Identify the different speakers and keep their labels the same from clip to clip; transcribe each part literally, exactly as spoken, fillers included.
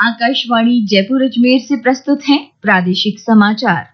Speaker 1: आकाशवाणी जयपुर अजमेर से प्रस्तुत हैं प्रादेशिक समाचार।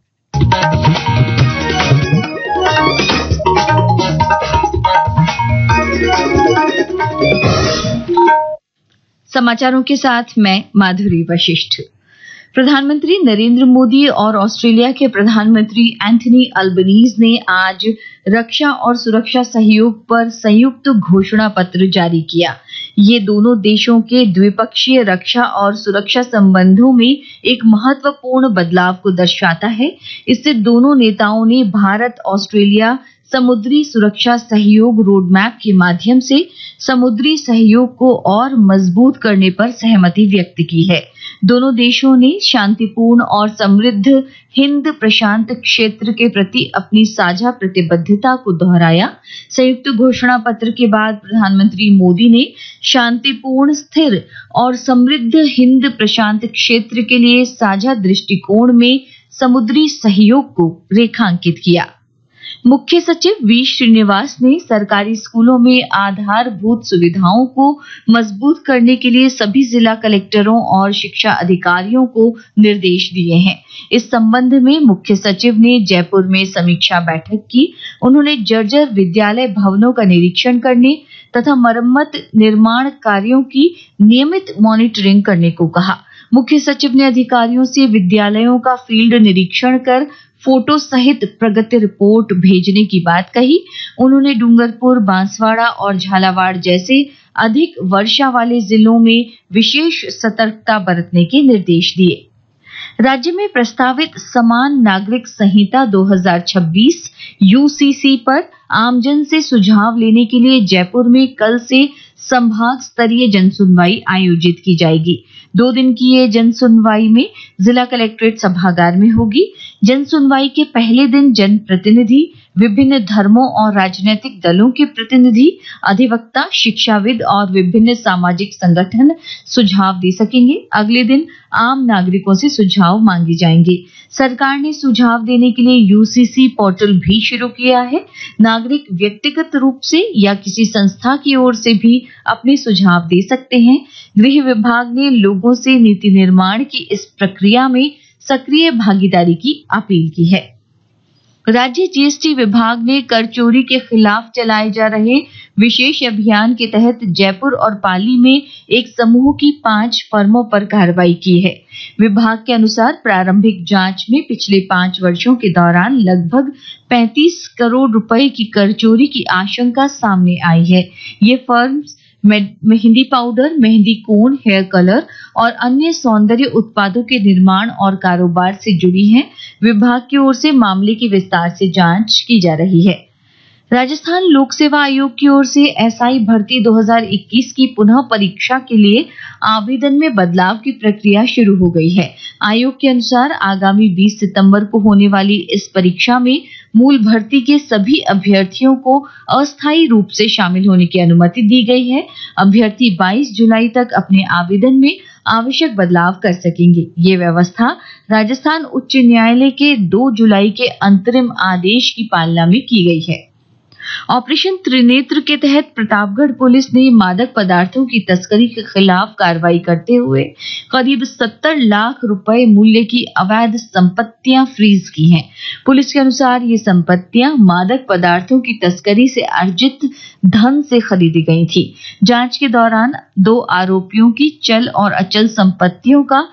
Speaker 1: समाचारों के साथ मैं माधुरी वशिष्ठ। प्रधानमंत्री नरेंद्र मोदी और ऑस्ट्रेलिया के प्रधानमंत्री एंथनी अल्बनीज ने आज रक्षा और सुरक्षा सहयोग पर संयुक्त घोषणा पत्र जारी किया। ये दोनों देशों के द्विपक्षीय रक्षा और सुरक्षा संबंधों में एक महत्वपूर्ण बदलाव को दर्शाता है। इससे दोनों नेताओं ने भारत ऑस्ट्रेलिया समुद्री सुरक्षा सहयोग रोडमैप के माध्यम से समुद्री सहयोग को और मजबूत करने पर सहमति व्यक्त की है। दोनों देशों ने शांतिपूर्ण और समृद्ध हिंद प्रशांत क्षेत्र के प्रति अपनी साझा प्रतिबद्धता को दोहराया। संयुक्त घोषणा पत्र के बाद प्रधानमंत्री मोदी ने शांतिपूर्ण, स्थिर और समृद्ध हिंद प्रशांत क्षेत्र के लिए साझा दृष्टिकोण में समुद्री सहयोग को रेखांकित किया। मुख्य सचिव वी श्रीनिवास ने सरकारी स्कूलों में आधारभूत सुविधाओं को मजबूत करने के लिए सभी जिला कलेक्टरों और शिक्षा अधिकारियों को निर्देश दिए हैं। इस संबंध में मुख्य सचिव ने जयपुर में समीक्षा बैठक की। उन्होंने जर्जर विद्यालय भवनों का निरीक्षण करने तथा मरम्मत निर्माण कार्यों की नियमित मॉनिटरिंग करने को कहा। मुख्य सचिव ने अधिकारियों से विद्यालयों का फील्ड निरीक्षण कर फोटो सहित प्रगति रिपोर्ट भेजने की बात कही। उन्होंने डूंगरपुर, बांसवाड़ा और झालावाड़ जैसे अधिक वर्षा वाले जिलों में विशेष सतर्कता बरतने के निर्देश दिए। राज्य में प्रस्तावित समान नागरिक संहिता दो हज़ार छब्बीस यूसीसी पर आमजन से सुझाव लेने के लिए जयपुर में कल से संभाग स्तरीय जनसुनवाई आयोजित की जाएगी। दो दिन की ये जनसुनवाई में जिला कलेक्ट्रेट सभागार में होगी। जनसुनवाई के पहले दिन जनप्रतिनिधि, विभिन्न धर्मों और राजनीतिक दलों के प्रतिनिधि, अधिवक्ता, शिक्षाविद और विभिन्न सामाजिक संगठन सुझाव दे सकेंगे। अगले दिन आम नागरिकों से सुझाव मांगे जाएंगे। सरकार ने सुझाव देने के लिए यूसीसी पोर्टल भी शुरू किया है। नागरिक व्यक्तिगत रूप से या किसी संस्था की ओर से भी अपने सुझाव दे सकते हैं। गृह विभाग ने लोगों से नीति निर्माण की इस प्रक्रिया में सक्रिय भागीदारी की अपील की है। राज्य जीएसटी विभाग ने कर चोरी के खिलाफ चलाए जा रहे विशेष अभियान के तहत जयपुर और पाली में एक समूह की पांच फर्मों पर कार्रवाई की है। विभाग के अनुसार प्रारंभिक जांच में पिछले पांच वर्षों के दौरान लगभग पैंतीस करोड़ रुपए की कर चोरी की आशंका सामने आई है। ये फर्म्स मेहंदी पाउडर, मेहंदी कोन, हेयर कलर और अन्य सौंदर्य उत्पादों के निर्माण और कारोबार से जुड़ी हैं। विभाग की ओर से मामले की विस्तार से जांच की जा रही है। राजस्थान लोक सेवा आयोग की ओर से एसआई भर्ती दो हज़ार इक्कीस की पुनः परीक्षा के लिए आवेदन में बदलाव की प्रक्रिया शुरू हो गई है। आयोग के अनुसार आगामी बीस सितंबर को होने वाली इस परीक्षा में मूल भर्ती के सभी अभ्यर्थियों को अस्थायी रूप से शामिल होने की अनुमति दी गई है। अभ्यर्थी बाईस जुलाई तक अपने आवेदन में आवश्यक बदलाव कर सकेंगे। ये व्यवस्था राजस्थान उच्च न्यायालय के दो जुलाई के अंतरिम आदेश की पालना में की गई है। ऑपरेशन त्रिनेत्र के तहत प्रतापगढ़ पुलिस ने मादक पदार्थों की तस्करी के खिलाफ कार्रवाई करते हुए करीब सत्तर लाख रुपए मूल्य की अवैध संपत्तियां फ्रीज की हैं। पुलिस के अनुसार ये संपत्तियां मादक पदार्थों की तस्करी से अर्जित धन से खरीदी गई थी। जांच के दौरान दो आरोपियों की चल और अचल संपत्तियों का